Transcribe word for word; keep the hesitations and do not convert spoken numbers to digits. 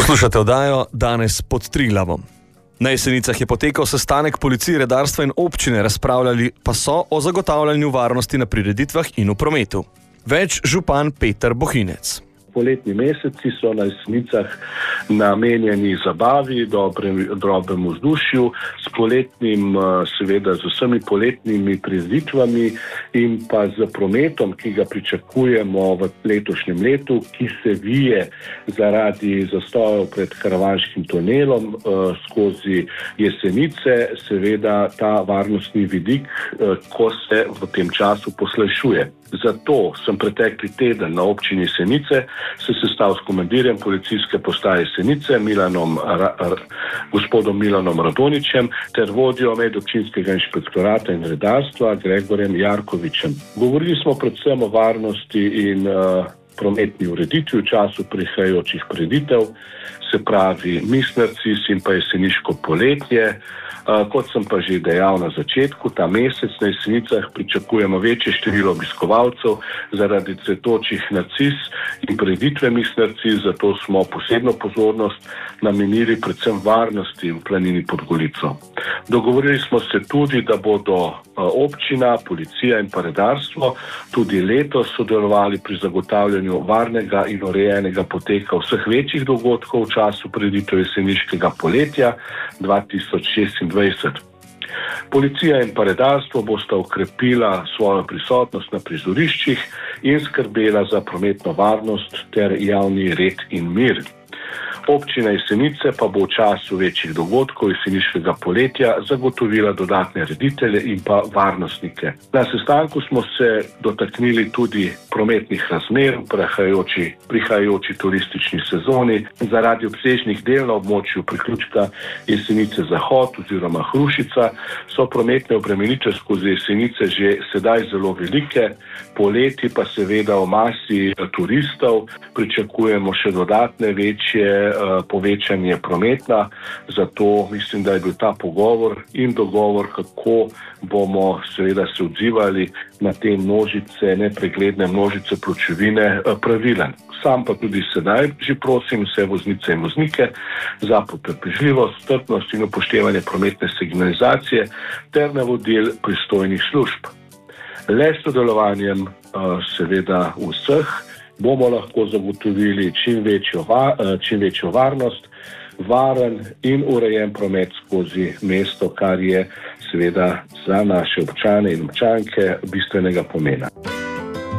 Poslušate oddajo Danes pod Triglavom. Na Jesenicah je potekal sestanek policije, redarstva in občine, razpravljali pa so o zagotavljanju varnosti na prireditvah in v prometu. Več župan Peter Bohinec. Poletni meseci so na Jesenicah namenjeni zabavi, dobremu vzdušju, s poletnim, seveda z vsemi poletnimi prireditvami in pa z prometom, ki ga pričakujemo v letošnjem letu, ki se vije zaradi zastojev pred karavanškim tunelom skozi Jesenice, seveda ta varnostni vidik, ko se v tem času poslajšuje. Zato sem pretekli teden na občini Jesenice se sestal s komandirjem policijske postaje Jesenice, Milanom, ra, ra, gospodom Milanom Radoničem, ter vodjo medobčinskega inšpektorata in redarstva Gregorjem Jarkovičem. Govorili smo predvsem o varnosti in uh, prometni ureditvi v času prihajajočih prireditev, se pravi Misnercis in pa jeseniško poletje. Uh, kot sem pa že dejal na začetku, ta mesec na Jesenicah pričakujemo večje število obiskovalcev zaradi cvetočih narcis in prireditve Misnercis, zato smo posebno pozornost namenili predvsem varnosti v planini pod Golico. Dogovorili smo se tudi, da bodo uh, občina, policija in pa redarstvo tudi letos sodelovali pri zagotavljanju varnega in urejenega poteka vseh večjih dogodkov v času prireditve jeseniškega poletja dva tisoč šestindvajset. Policija in pa redarstvo bosta okrepila svojo prisotnost na prizoriščih in skrbela za prometno varnost ter javni red in mir. Občina Jesenice pa bo v času večjih dogodkov jeseniškega poletja zagotovila dodatne reditelje in pa varnostnike. Na sestanku smo se dotaknili tudi prometnih razmer v prihajajoči, prihajajoči turistični sezoni. Zaradi obsežnih del na območju priključka Jesenice Zahod oziroma Hrušica so prometne obremenitve skozi Jesenice že sedaj zelo velike, poleti pa seveda v masi turistov pričakujemo še dodatne večje povečanje prometa, zato mislim, da je bil ta pogovor in dogovor, kako bomo seveda se odzivali na te množice, nepregledne množice pločevine, pravilen. Sam pa tudi sedaj že prosim vse voznice in voznike za potrpežljivost, strpnost in upoštevanje prometne signalizacije ter navodil pristojnih služb. Le s sodelovanjem seveda vseh bomo lahko zagotovili čim večjo, čim večjo varnost, varen in urejen promet skozi mesto, kar je seveda za naše občane in občanke bistvenega pomena.